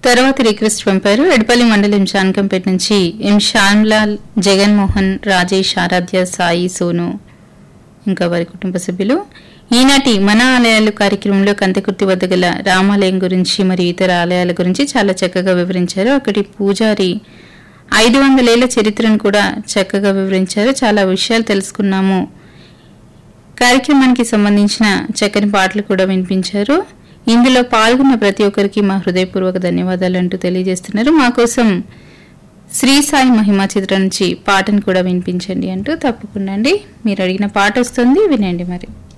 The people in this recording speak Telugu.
తర్వాతి రిక్వెస్ట్ పంపారు ఎడపల్లి మండలం జానకంపేట నుంచి ఎం శ్యామ్లాల్, జగన్మోహన్, రాజేష్, ఆరాధ్య, సాయి, సోను ఇంకా వారి కుటుంబ సభ్యులు. ఈనాటి మన ఆలయాలు కార్యక్రమంలో కందకుర్తి వద్ద గల రామాలయం గురించి మరియు ఇతర ఆలయాల గురించి చాలా చక్కగా వివరించారు. అక్కడి పూజారి 500 ఏళ్ల చరిత్రను కూడా చక్కగా వివరించారు. చాలా విషయాలు తెలుసుకున్నాము. కార్యక్రమానికి సంబంధించిన చక్కని పాటలు కూడా వినిపించారు. ఇందులో పాల్గొన్న ప్రతి ఒక్కరికి మా హృదయపూర్వక ధన్యవాదాలు అంటూ తెలియజేస్తున్నారు. మా కోసం శ్రీ సాయి మహిమ చిత్రం నుంచి పాటను కూడా వినిపించండి అంటూ. తప్పకుండా అండి, మీరు అడిగిన పాట వస్తుంది, వినండి మరి.